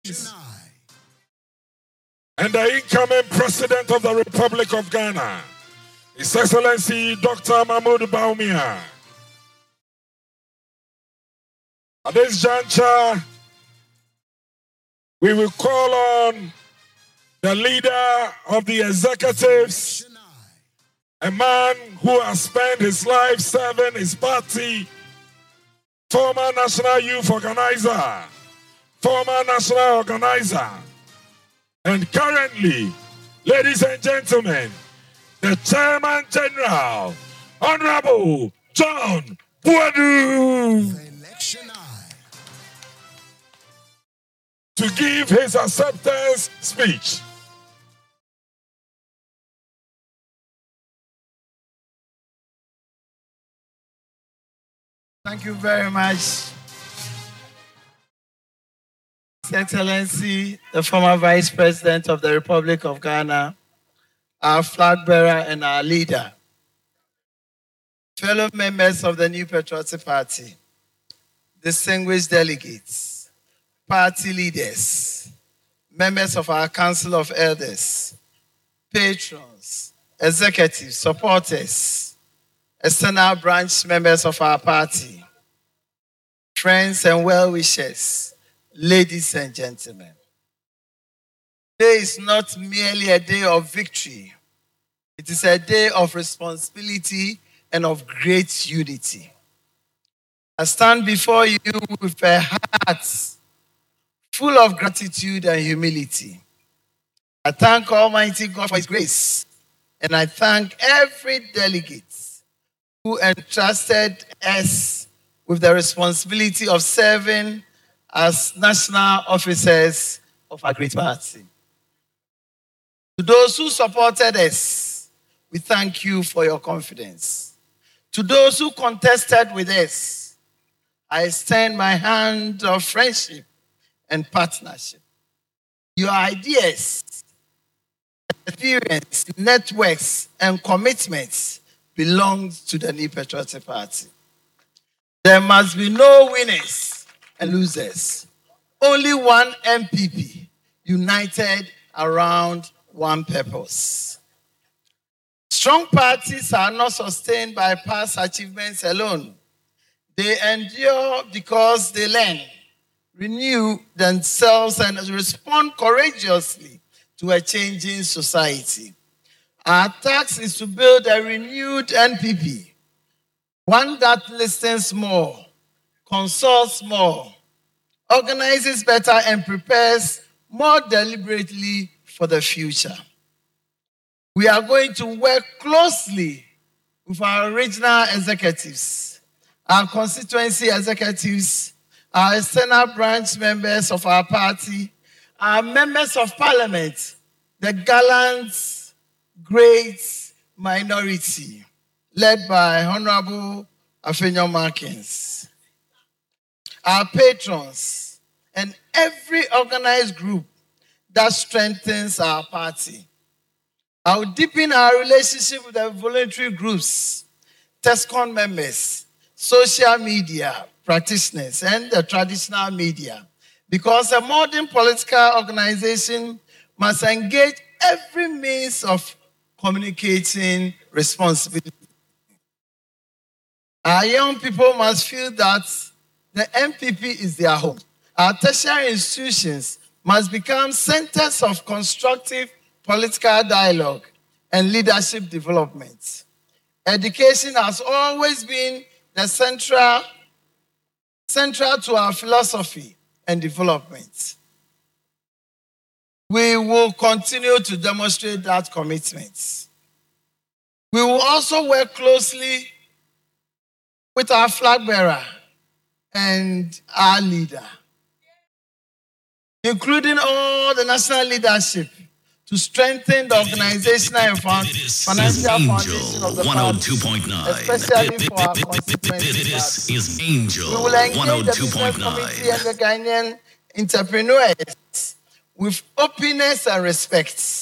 And the incoming President of the Republic of Ghana, His Excellency Dr. Mahmoud Bawumia. At this juncture, we will call on the leader of the executives, a man who has spent his life serving his party, former national youth organizer, and currently, ladies and gentlemen, the Chairman General, Honorable John Buadu, to give his acceptance speech. Thank you very much, His Excellency, the former Vice President of the Republic of Ghana, our flag bearer and our leader, fellow members of the New Patriotic Party, distinguished delegates, party leaders, members of our Council of Elders, patrons, executives, supporters, external branch members of our party, friends and well-wishers, ladies and gentlemen. Today is not merely a day of victory. It is a day of responsibility and of great unity. I stand before you with a heart full of gratitude and humility. I thank Almighty God for His grace, and I thank every delegate who entrusted us with the responsibility of serving as national officers of our great party. To those who supported us, we thank you for your confidence. To those who contested with us, I extend my hand of friendship and partnership. Your ideas, experience, networks, and commitments belong to the New Patriotic Party. There must be no winners and losers. Only one NPP, united around one purpose. Strong parties are not sustained by past achievements alone. They endure because they learn, renew themselves, and respond courageously to a changing society. Our task is to build a renewed NPP, one that listens more, consults more, organizes better, and prepares more deliberately for the future. We are going to work closely with our regional executives, our constituency executives, our external branch members of our party, our members of parliament, the gallant, great minority, led by Honorable Afenyo Markins, our patrons, and every organized group that strengthens our party. I will deepen our relationship with the voluntary groups, TESCON members, social media practitioners, and the traditional media, because a modern political organization must engage every means of communicating responsibly. Our young people must feel that the NPP is their home. Our tertiary institutions must become centers of constructive political dialogue and leadership development. Education has always been the central to our philosophy and development. We will continue to demonstrate that commitment. We will also work closely with our flag bearer and our leader, including all the national leadership, to strengthen the organizational and financial foundation of the party, especially for our constituency. This is Angel. We will engage the business community and the Ghanaian entrepreneurs with openness and respect.